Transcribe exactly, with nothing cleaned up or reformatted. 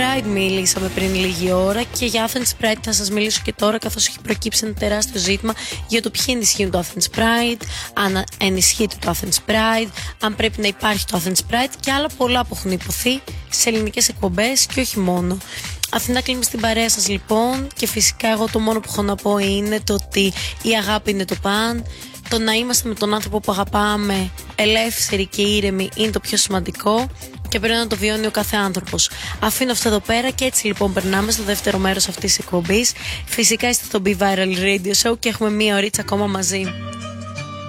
Pride μιλήσαμε πριν λίγη ώρα και για Athens Pride θα σας μιλήσω και τώρα, καθώς έχει προκύψει ένα τεράστιο ζήτημα για το ποιοι ενισχύουν το Athens Pride, αν ενισχύεται το Athens Pride, αν πρέπει να υπάρχει το Athens Pride και άλλα πολλά που έχουν υποθεί σε ελληνικές εκπομπές και όχι μόνο. Αθηνά, κλείνουμε στην παρέα σας λοιπόν και φυσικά εγώ το μόνο που έχω να πω είναι το ότι η αγάπη είναι το παν. Το να είμαστε με τον άνθρωπο που αγαπάμε ελεύθεροι και ήρεμοι είναι το πιο σημαντικό και πρέπει να το βιώνει ο κάθε άνθρωπος. Αφήνω αυτό εδώ πέρα και έτσι λοιπόν περνάμε στο δεύτερο μέρος αυτής της εκπομπής. Φυσικά είστε στο Be Viral Radio Show και έχουμε μία ωρίτσα ακόμα μαζί.